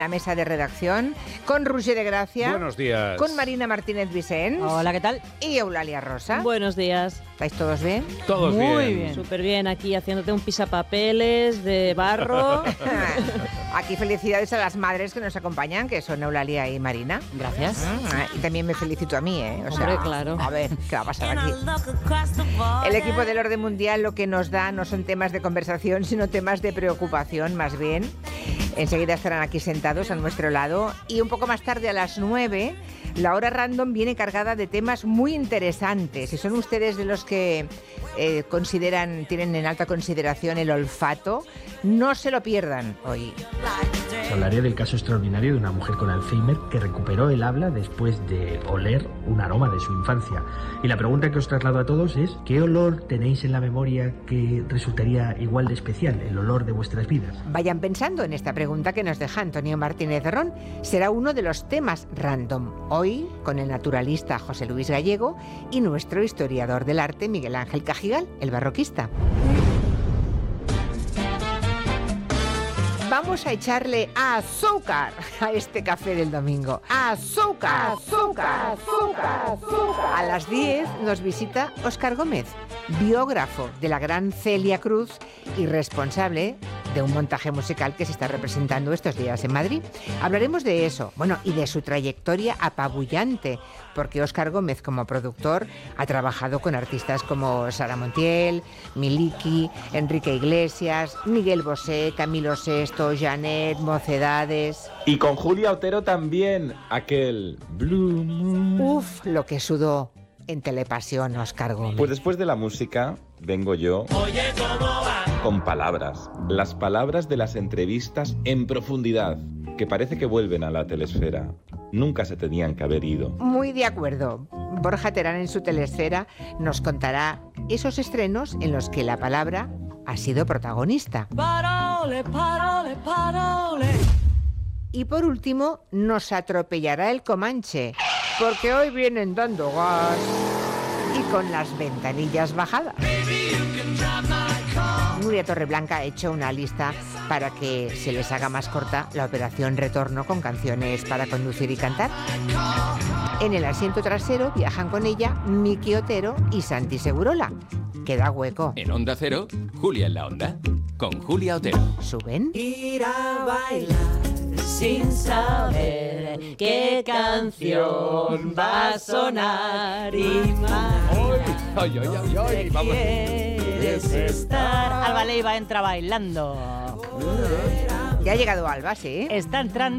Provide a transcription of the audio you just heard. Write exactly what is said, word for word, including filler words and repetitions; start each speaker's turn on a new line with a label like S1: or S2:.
S1: La mesa de redacción, con Roger de Gracia.
S2: Buenos días.
S1: Con Marina Martínez Vicens.
S3: Hola, ¿qué tal?
S1: Y Eulalia Rosa.
S3: Buenos días.
S1: ¿Estáis todos bien?
S2: Todos
S3: Muy
S2: bien.
S3: bien. Súper bien, aquí haciéndote un pisapapeles de barro.
S1: Aquí felicidades a las madres que nos acompañan, que son Eulalia y Marina.
S3: Gracias.
S1: Ah, y también me felicito a mí, ¿eh? O sea,
S3: Hombre, claro.
S1: A ver, ¿qué va a pasar aquí? El equipo del orden mundial lo que nos da no son temas de conversación, sino temas de preocupación, más bien. Enseguida estarán aquí sentados a nuestro lado. Y un poco más tarde, a las nueve, la hora random viene cargada de temas muy interesantes. Si son ustedes de los que eh, consideran, tienen en alta consideración el olfato, no se lo pierdan hoy.
S4: Os hablaré del caso extraordinario de una mujer con Alzheimer que recuperó el habla después de oler un aroma de su infancia. Y la pregunta que os traslado a todos es: ¿qué olor tenéis en la memoria que resultaría igual de especial, el olor de vuestras vidas?
S1: Vayan pensando en esta pregunta que nos deja Antonio Martínez Ron. Será uno de los temas random. Hoy, con el naturalista José Luis Gallego y nuestro historiador del arte Miguel Ángel Cajigal, el barroquista. Vamos a echarle azúcar a este café del domingo. ¡Azúcar! ¡Azúcar! ¡Azúcar! ¡Azúcar! A las diez nos visita Óscar Gómez, biógrafo de la gran Celia Cruz y responsable de un montaje musical que se está representando estos días en Madrid. Hablaremos de eso, bueno, y de su trayectoria apabullante, porque Óscar Gómez, como productor, ha trabajado con artistas como Sara Montiel, Miliki, Enrique Iglesias, Miguel Bosé, Camilo Sesto, Janet, Mocedades.
S5: Y con Julia Otero también, aquel Blue Moon.
S1: Uf, lo que sudó en Telepasión Óscar Gómez.
S5: Pues después de la música, vengo yo. Oye, ¿cómo va? Con palabras. Las palabras de las entrevistas en profundidad, que parece que vuelven a la telesfera. Nunca se tenían que haber ido.
S1: Muy de acuerdo. Borja Terán en su telesfera nos contará esos estrenos en los que la palabra ha sido protagonista.
S3: Parole, parole, parole.
S1: Y por último, nos atropellará el Comanche, porque hoy vienen dando gas y con las ventanillas bajadas. Nuria Torreblanca ha hecho una lista para que se les haga más corta la operación retorno con canciones para conducir y cantar. En el asiento trasero viajan con ella Miki Otero y Santi Segurola. Queda hueco.
S6: En Onda Cero, Julia en la Onda, con Julia Otero.
S1: ¿Suben?
S3: Ir a bailar sin saber qué canción va a sonar y más.
S2: Ay, ay, ay, ay, vamos.
S3: Quieres estar. Alba Leiva entra bailando.
S1: Ya ha llegado Alba, ¿sí?
S3: Está entrando.